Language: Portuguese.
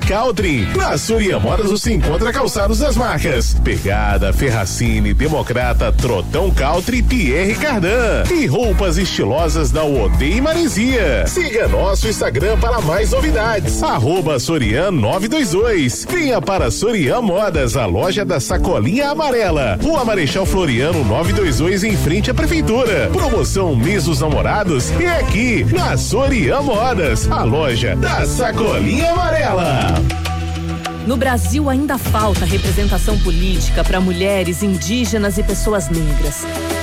Caltrim. Na Sorian Modas você encontra calçados das marcas Pegada, Ferracini, Democrata, Trotão Caltrim, Pierre Cardan. E roupas estilosas da Odeia e Maresia. Siga nosso Instagram para mais novidades. @Sorian 922. Venha para Sorian Modas, a loja da sacolinha amarela. Rua Marechal Floriano 922, em frente à prefeitura. Promoção mês dos namorados é aqui na Sorian Modas, a loja da sacolinha amarela. No Brasil ainda falta representação política para mulheres, indígenas e pessoas negras.